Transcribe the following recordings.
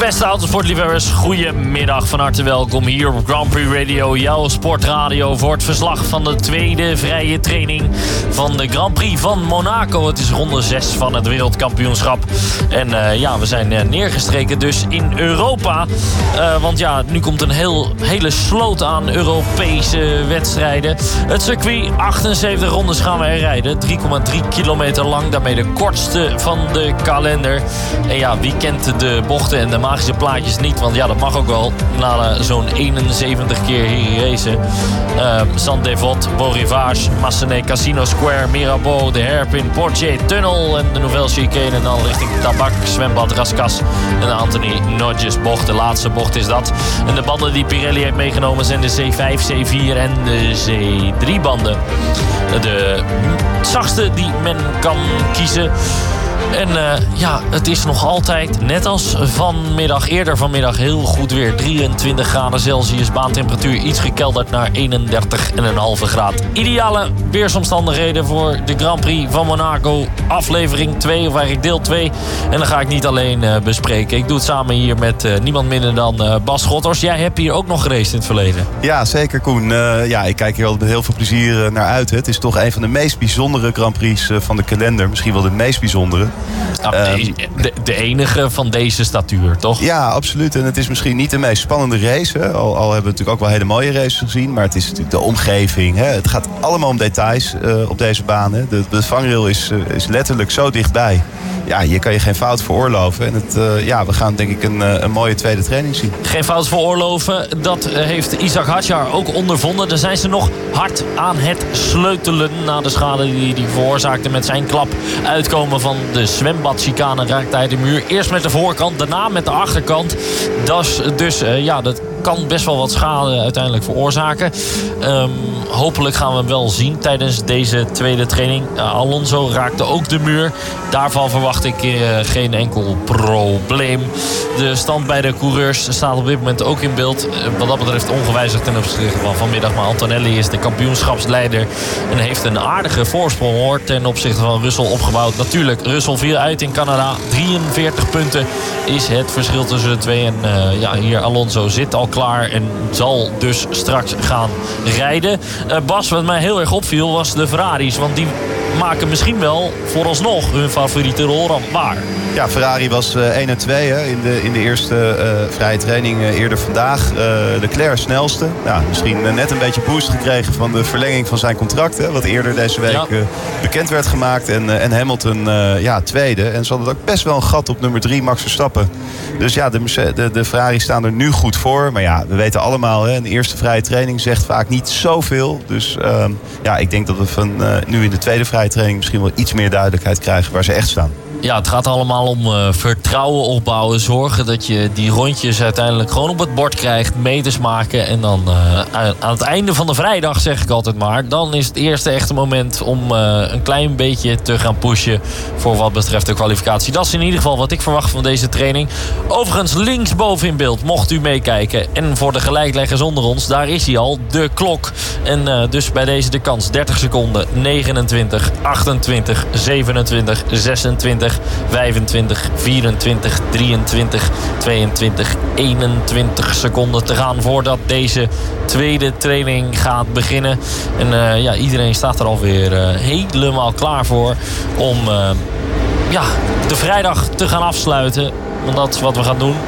Beste autosportliefhebbers, goedemiddag. Van harte welkom hier op Grand Prix Radio, jouw sportradio, voor het verslag van de tweede vrije training van de Grand Prix van Monaco. Het is ronde 6 van het wereldkampioenschap. En we zijn neergestreken dus in Europa. Want nu komt een hele sloot aan Europese wedstrijden. Het circuit, 78 rondes gaan we er rijden. 3,3 kilometer lang, daarmee de kortste van de kalender. En wie kent de bochten en de magische plaatjes niet? Want dat mag ook wel na zo'n 71 keer hier racen. Saint-Dévote, Beau-Rivage, Massenet, Casino Square, Mirabeau, de Hairpin, Portier, Tunnel en de Nouvelle Chicane. En dan richting Tabak, Zwembad, Raskas en de Anthony Nodjes bocht. De laatste bocht is dat. En de banden die Pirelli heeft meegenomen zijn de C5, C4 en de C3 banden. De zachtste die men kan kiezen. En het is nog altijd, net als eerder vanmiddag, heel goed weer. 23 graden Celsius, baantemperatuur iets gekelderd naar 31,5 graden. Ideale weersomstandigheden voor de Grand Prix van Monaco. Aflevering 2, of eigenlijk deel 2. En dan ga ik niet alleen bespreken. Ik doe het samen hier met niemand minder dan Bas Schotters. Jij hebt hier ook nog geraced in het verleden. Ja, zeker Koen. Ik kijk hier altijd met heel veel plezier naar uit. Het is toch een van de meest bijzondere Grand Prix van de kalender. Misschien wel de meest bijzondere. De enige van deze statuur, toch? Ja, absoluut. En het is misschien niet de meest spannende race. Hè. Al hebben we natuurlijk ook wel hele mooie races gezien. Maar het is natuurlijk de omgeving. Hè. Het gaat allemaal om details op deze baan. Hè. De vangrail is letterlijk zo dichtbij. Ja, hier kan je geen fout veroorloven. En we gaan denk ik een mooie tweede training zien. Geen fout veroorloven, dat heeft Isaac Hadjar ook ondervonden. Daar zijn ze nog hard aan het sleutelen na de schade die hij veroorzaakte met zijn klap. Uitkomen van de zwembadchicane raakte hij de muur. Eerst met de voorkant, daarna met de achterkant. Dat kan best wel wat schade uiteindelijk veroorzaken. Hopelijk gaan we hem wel zien tijdens deze tweede training. Alonso raakte ook de muur. Daarvan verwacht ik geen enkel probleem. De stand bij de coureurs staat op dit moment ook in beeld. Wat dat betreft ongewijzigd ten opzichte van vanmiddag. Maar Antonelli is de kampioenschapsleider. En heeft een aardige voorsprong hoor, ten opzichte van Russell opgebouwd. Natuurlijk, Russell viel uit in Canada. 43 punten is het verschil tussen de twee. En hier Alonso zit al klaar en zal dus straks gaan rijden. Bas, wat mij heel erg opviel was de Ferraris. Want die maken misschien wel vooralsnog hun favoriete rolramp waar. Ja, Ferrari was 1 en 2 in de eerste vrije training eerder vandaag. Leclerc snelste. Ja, misschien net een beetje boost gekregen van de verlenging van zijn contract. Wat eerder deze week bekend werd gemaakt. En Hamilton tweede. En ze hadden ook best wel een gat op nummer 3, Max Verstappen. Dus ja, de Ferrari staan er nu goed voor. Maar ja, we weten allemaal, een eerste vrije training zegt vaak niet zoveel. Dus ik denk dat we nu in de tweede vrije training misschien wel iets meer duidelijkheid krijgen waar ze echt staan. Ja, het gaat allemaal om vertrouwen opbouwen. Zorgen dat je die rondjes uiteindelijk gewoon op het bord krijgt. Meters maken. En dan aan het einde van de vrijdag, zeg ik altijd maar, dan is het eerste echte moment om een klein beetje te gaan pushen voor wat betreft de kwalificatie. Dat is in ieder geval wat ik verwacht van deze training. Overigens linksboven in beeld, mocht u meekijken. En voor de gelijkleggers onder ons, daar is hij al, de klok. En dus bij deze de kans. 30 seconden, 29, 28, 27, 26... 25, 24, 23, 22, 21 seconden te gaan voordat deze tweede training gaat beginnen. En iedereen staat er alweer helemaal klaar voor om de vrijdag te gaan afsluiten. Want dat is wat we gaan doen.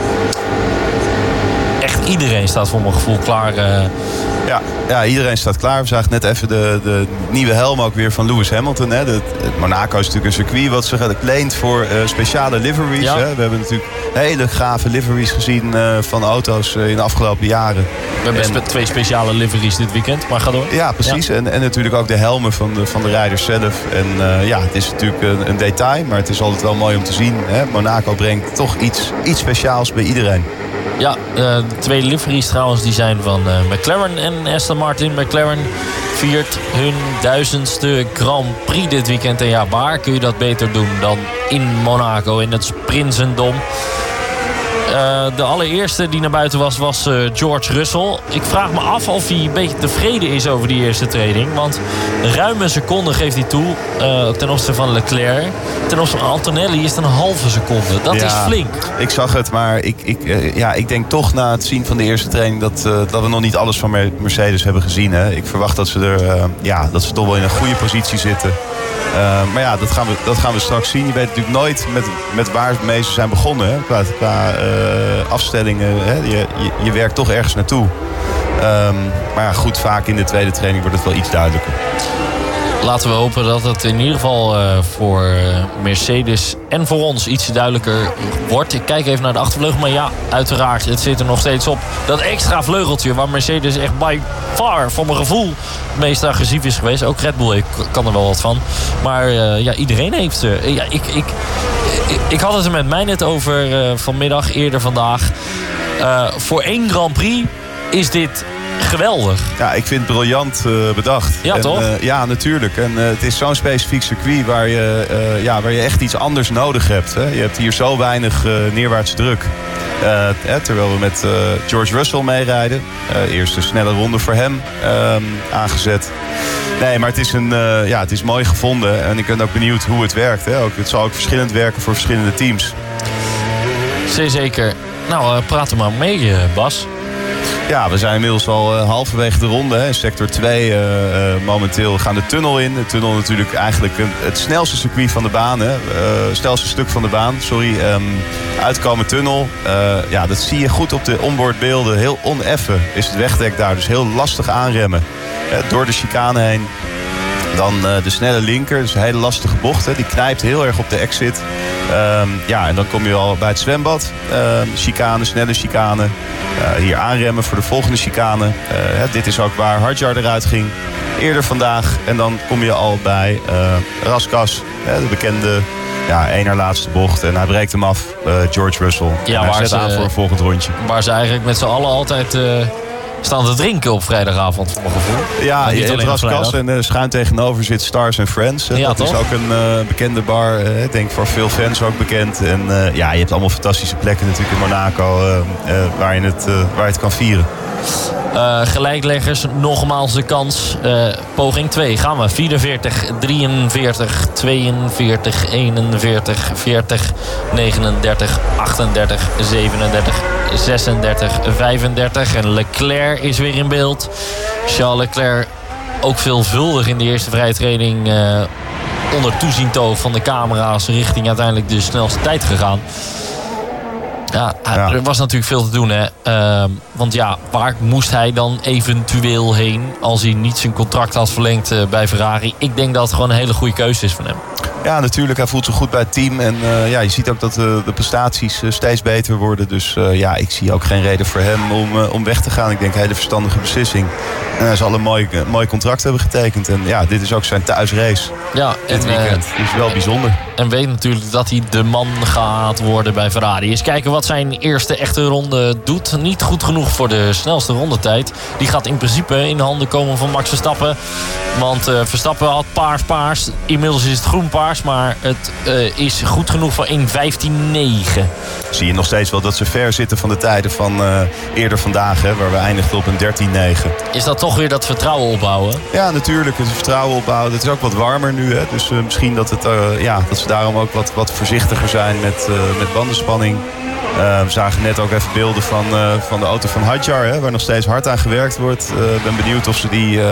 Echt iedereen staat voor mijn gevoel klaar. Ja, iedereen staat klaar. We zagen net even de nieuwe helm ook weer van Lewis Hamilton. Hè. Monaco is natuurlijk een circuit wat zich leent voor speciale liveries. Ja. Hè. We hebben natuurlijk hele gave liveries gezien van auto's in de afgelopen jaren. We hebben 2 speciale liveries dit weekend, maar ga door. Ja, precies. Ja. En natuurlijk ook de helmen van de rijders zelf. En het is natuurlijk een detail, maar het is altijd wel mooi om te zien. Hè. Monaco brengt toch iets speciaals bij iedereen. Ja, de 2 liveries trouwens die zijn van McLaren en Aston Martin. McLaren viert hun 1000ste Grand Prix dit weekend. En ja, waar kun je dat beter doen dan in Monaco, in het Prinsendom. De allereerste die naar buiten was George Russell. Ik vraag me af of hij een beetje tevreden is over die eerste training. Want ruim een seconde geeft hij toe ten opzichte van Leclerc. Ten opzichte van Antonelli is het een halve seconde. Dat is flink. Ik zag het, maar ik denk toch na het zien van de eerste training... dat we nog niet alles van Mercedes hebben gezien. Hè. Ik verwacht dat ze toch wel in een goede positie zitten. Maar ja, dat gaan we straks zien. Je weet natuurlijk nooit met waar het meeste zijn begonnen. Hè. Qua afstellingen. Hè. Je werkt toch ergens naartoe. Maar ja, goed, vaak in de tweede training wordt het wel iets duidelijker. Laten we hopen dat het in ieder geval voor Mercedes en voor ons iets duidelijker wordt. Ik kijk even naar de achtervleugel, maar ja, uiteraard, het zit er nog steeds op. Dat extra vleugeltje waar Mercedes echt by far, voor mijn gevoel, het meest agressief is geweest. Ook Red Bull kan er wel wat van. Maar iedereen heeft ze. Ik had het er met mij net over vanmiddag, eerder vandaag. Voor 1 Grand Prix is dit... geweldig. Ja, ik vind het briljant bedacht. Ja, toch? Ja, natuurlijk. En het is zo'n specifiek circuit waar je echt iets anders nodig hebt. Hè. Je hebt hier zo weinig neerwaarts druk. Terwijl we met George Russell meerijden. Eerst een snelle ronde voor hem aangezet. Nee, maar het is mooi gevonden. En ik ben ook benieuwd hoe het werkt. Hè. Het zal ook verschillend werken voor verschillende teams. Zeker. Nou, praat er maar mee, Bas. Ja, we zijn inmiddels al halverwege de ronde. Hè. Sector 2 momenteel gaan de tunnel in. De tunnel natuurlijk eigenlijk het snelste circuit van de baan. Hè. Snelste stuk van de baan, sorry. Uitkomen tunnel. Dat zie je goed op de onboardbeelden. Heel oneffen is het wegdek daar. Dus heel lastig aanremmen. Door de chicane heen. Dan de snelle linker, dus een hele lastige bocht. Hè. Die knijpt heel erg op de exit. En dan kom je al bij het zwembad. Chicane, snelle chicane. Hier aanremmen voor de volgende chicane. Dit is ook waar Hadjar eruit ging. Eerder vandaag. En dan kom je al bij Raskas. De bekende één haar laatste bocht. En hij breekt hem af. George Russell. Ja, en hij zet aan voor een volgend rondje. Waar ze eigenlijk met z'n allen altijd... staan te drinken op vrijdagavond, voor mijn gevoel. Ja, je hebt Raskas en schuin tegenover zit Stars and Friends. Ja, dat is ook een bekende bar. Ik denk voor veel fans ook bekend. En je hebt allemaal fantastische plekken natuurlijk in Monaco waar je het kan vieren. Gelijkleggers, nogmaals de kans. Poging 2, gaan we. 44, 43, 42, 41, 40, 39, 38, 37, 36, 35. En Leclerc is weer in beeld. Charles Leclerc ook veelvuldig in de eerste vrije training onder toezientoog van de camera's richting uiteindelijk de snelste tijd gegaan. Ja, er was natuurlijk veel te doen, hè. Want waar moest hij dan eventueel heen als hij niet zijn contract had verlengd bij Ferrari? Ik denk dat het gewoon een hele goede keuze is van hem. Ja, natuurlijk. Hij voelt zich goed bij het team. En je ziet ook dat de prestaties steeds beter worden. Dus ik zie ook geen reden voor hem om weg te gaan. Ik denk een hele verstandige beslissing. En hij zal een mooi contract hebben getekend. En dit is ook zijn thuisrace. Ja, dit weekend. Dus wel bijzonder. En weet natuurlijk dat hij de man gaat worden bij Ferrari. Eens kijken wat zijn eerste echte ronde doet. Niet goed genoeg voor de snelste rondetijd. Die gaat in principe in de handen komen van Max Verstappen. Want Verstappen had paars. Inmiddels is het groen-paars. Maar het is goed genoeg voor 1.15.9. Zie je nog steeds wel dat ze ver zitten van de tijden van eerder vandaag. Hè, waar we eindigden op een 13.9. Is dat toch weer dat vertrouwen opbouwen? Ja, natuurlijk. Het vertrouwen opbouwen. Het is ook wat warmer nu. Hè, dus misschien dat ze daarom ook wat voorzichtiger zijn met bandenspanning. We zagen net ook even beelden van de auto van Hadjar. Hè, waar nog steeds hard aan gewerkt wordt. Ik ben benieuwd of ze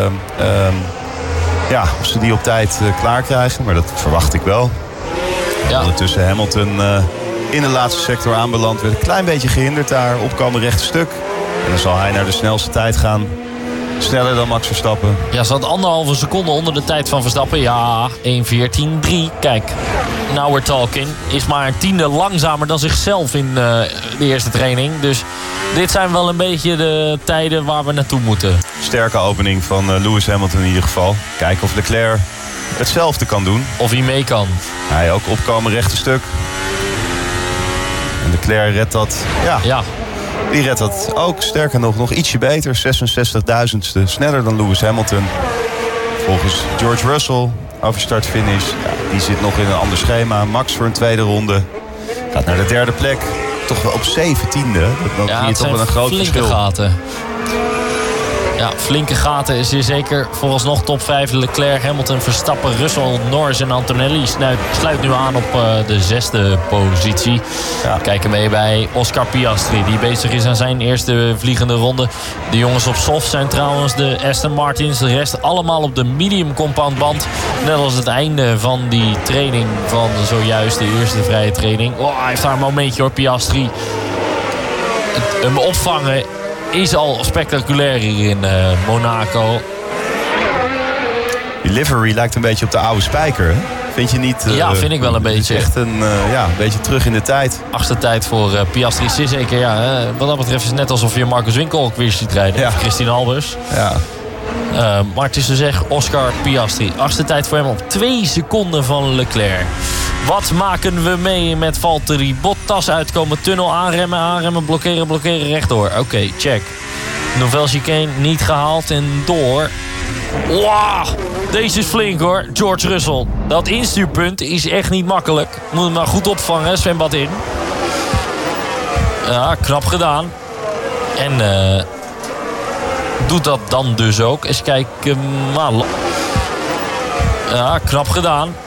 die op tijd klaar krijgen. Maar dat verwacht ik wel. Ja. Ondertussen Hamilton in de laatste sector aanbeland. Werd een klein beetje gehinderd daar. Opkomen rechte stuk. En dan zal hij naar de snelste tijd gaan. Sneller dan Max Verstappen. Ja, zat 1,5 seconde onder de tijd van Verstappen. Ja, 1.14.3. Kijk, now we're talking. Is maar een tiende langzamer dan zichzelf in de eerste training. Dus dit zijn wel een beetje de tijden waar we naartoe moeten. Sterke opening van Lewis Hamilton in ieder geval. Kijken of Leclerc hetzelfde kan doen. Of hij mee kan. Hij ook opkomen rechte stuk. En Leclerc redt dat. Ja. Die redt dat ook, sterker nog ietsje beter. 66.000ste sneller dan Lewis Hamilton. Volgens George Russell, over start-finish. Ja, die zit nog in een ander schema. Max voor een tweede ronde. Gaat naar de derde plek. toch wel op 17e. Dan zie je toch wel een groot verschil. Gaten. Ja, flinke gaten is hier zeker vooralsnog top 5. Leclerc, Hamilton, Verstappen, Russell, Norris en Antonelli sluit nu aan op de 6e positie. Ja. Kijken mee bij Oscar Piastri, die bezig is aan zijn eerste vliegende ronde. De jongens op soft zijn trouwens de Aston Martins. De rest allemaal op de medium compound band. Net als het einde van die training van zojuist de eerste vrije training. Oh, hij heeft daar een momentje hoor, Piastri. Hem opvangen is al spectaculair hier in Monaco. Die livery lijkt een beetje op de oude spijker, hè? Vind je niet? Ja, vind ik wel een beetje. Echt een beetje terug in de tijd. Achtste tijd voor Piastri is zeker. Ja, wat dat betreft is het net alsof je Marcus Winkel ook weer ziet rijden. Ja. Of Christine Albers. Ja. Maar het is dus echt Oscar Piastri. Achtste tijd voor hem op 2 seconden van Leclerc. Wat maken we mee met Valtteri Bottas? Uitkomen, tunnel, aanremmen, blokkeren, rechtdoor. Oké, check. Nouvelle chicane niet gehaald en door. Wow, deze is flink hoor. George Russell. Dat instuurpunt is echt niet makkelijk. Moet hem maar goed opvangen, zwembad in. Ja, knap gedaan. En doet dat dan dus ook. Eens kijken. Ja, knap gedaan.